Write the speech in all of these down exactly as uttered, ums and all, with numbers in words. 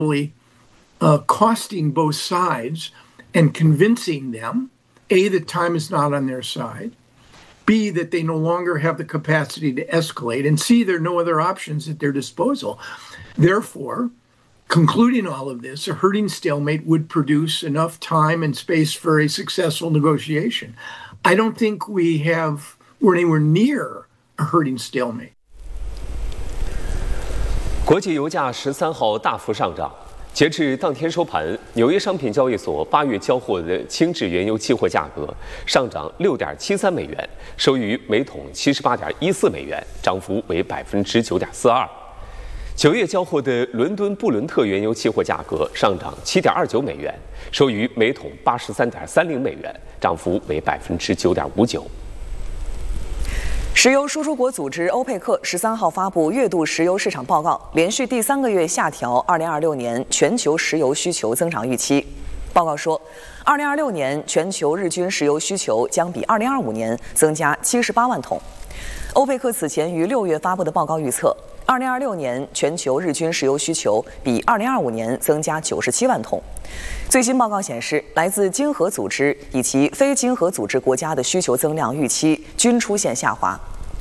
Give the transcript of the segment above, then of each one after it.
uh, costing both sides and convincing them, A, that time is not on their side, B, that they no longer have the capacity to escalate, and C, there are no other options at their disposal. Therefore, concluding all of this, a hurting stalemate would produce enough time and space for a successful negotiation. I don't think we have, we're anywhere near a hurting stalemate. 国际油价十三号大幅上涨，截至当天收盘，纽约商品交易所八月交货的轻质原油期货价格上涨六点七三美元，收于每桶七十八点一四美元，涨幅为百分之九点四二。九月交货的伦敦布伦特原油期货价格上涨七点二九美元，收于每桶八十三点三零美元，涨幅为百分之九点五九。 石油输出国组织欧佩克十三号发布月度石油市场报告，连续第三个月下调二零二六年全球石油需求增长预期。报告说，二零二六年全球日均石油需求将比二零二五年增加七十八万桶。欧佩克此前于六月发布的报告预测，二零二六年全球日均石油需求比二零二五年增加九十七万桶。最新报告显示，来自经合组织以及非经合组织国家的需求增量预期均出现下滑。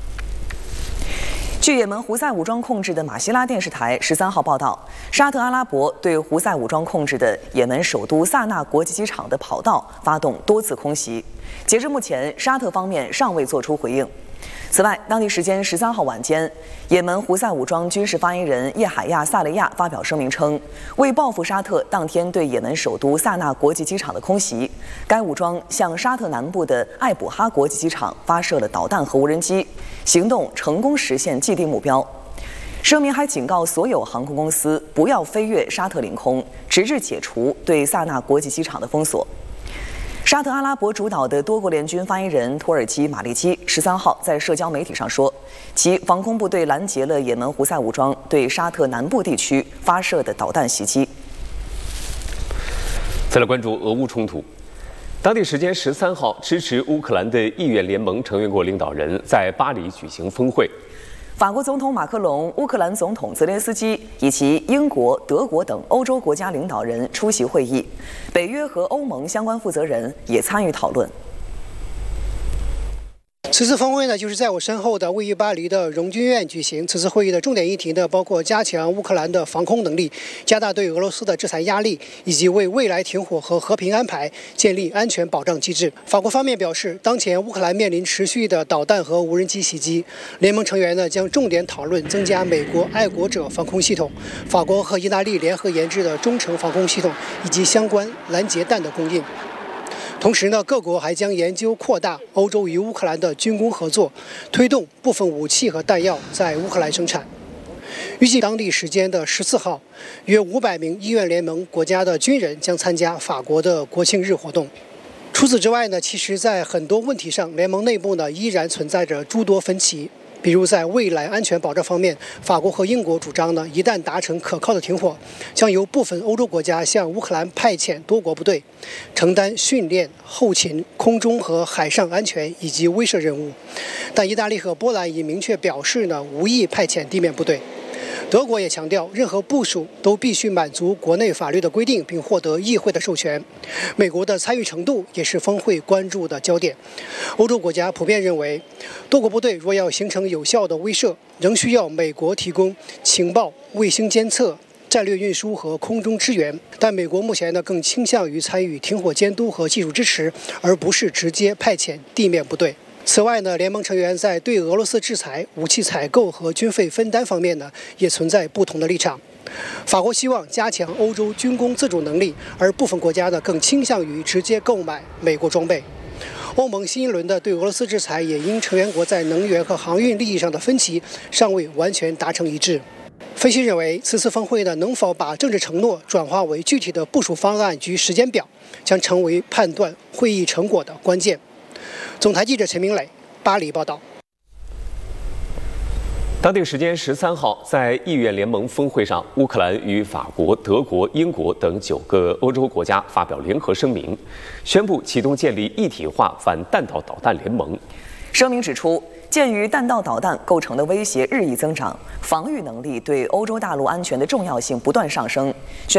据也门胡塞武装控制的马希拉电视台十三号报道，沙特阿拉伯对胡塞武装控制的也门首都萨那国际机场的跑道发动多次空袭。截至目前，沙特方面尚未作出回应。此外，当地时间十三号晚间，也门胡塞武装军事发言人叶海亚·萨雷亚发表声明称，为报复沙特当天对也门首都萨那国际机场的空袭，该武装向沙特南部的艾卜哈国际机场发射了导弹和无人机，行动成功实现既定目标。声明还警告所有航空公司不要飞越沙特领空，直至解除对萨那国际机场的封锁。 沙特阿拉伯主导的多国联军发言人土耳其马利基十三号在社交媒体上说，其防空部队拦截了也门胡塞武装对沙特南部地区发射的导弹袭击。 再来关注俄乌冲突。当地时间十三号，支持乌克兰的议院联盟成员国领导人在巴黎举行峰会。 法国总统马克龙、乌克兰总统泽连斯基以及英国、德国等欧洲国家领导人出席会议，北约和欧盟相关负责人也参与讨论。 此次峰会呢，就是在我身后的位于巴黎的荣军院举行。此次会议的重点议题呢，包括加强乌克兰的防空能力，加大对俄罗斯的制裁压力，以及为未来停火和和平安排建立安全保障机制。法国方面表示，当前乌克兰面临持续的导弹和无人机袭击，联盟成员呢将重点讨论增加美国爱国者防空系统、法国和意大利联合研制的中程防空系统以及相关拦截弹的供应。 同时呢，各国还将研究扩大欧洲与乌克兰的军工合作，推动部分武器和弹药在乌克兰生产。预计当地时间的十四号，约五百名议院联盟国家的军人将参加法国的国庆日活动。除此之外呢，其实在很多问题上，联盟内部呢依然存在着诸多分歧。 比如在未来安全保障方面，法国和英国主张呢，一旦达成可靠的停火，将由部分欧洲国家向乌克兰派遣多国部队，承担训练、后勤、空中和海上安全以及威慑任务。但意大利和波兰已明确表示呢，无意派遣地面部队。 德国也强调，任何部署都必须满足国内法律的规定，并获得议会的授权。美国的参与程度也是峰会关注的焦点。欧洲国家普遍认为，多国部队若要形成有效的威慑，仍需要美国提供情报、卫星监测、战略运输和空中支援。但美国目前呢，更倾向于参与停火监督和技术支持，而不是直接派遣地面部队。 此外呢，联盟成员在对俄罗斯制裁、武器采购和军费分担方面呢，也存在不同的立场。法国希望加强欧洲军工自主能力，而部分国家呢更倾向于直接购买美国装备。欧盟新一轮的对俄罗斯制裁也因成员国在能源和航运利益上的分歧，尚未完全达成一致。分析认为，此次峰会呢能否把政治承诺转化为具体的部署方案及时间表，将成为判断会议成果的关键。 总台记者陈明磊，巴黎报道。 当地时间十三号，在议院联盟峰会上，乌克兰与法国、德国、英国等九个欧洲国家发表联合声明，宣布启动建立一体化反弹道导弹联盟。 声明指出， 鉴于弹道导弹构成的威胁日益增长，防御能力对欧洲大陆安全的重要性不断上升。